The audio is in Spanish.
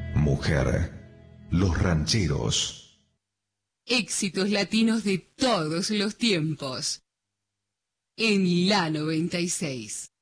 Mujer, los rancheros. Éxitos latinos de todos los tiempos. En la 96.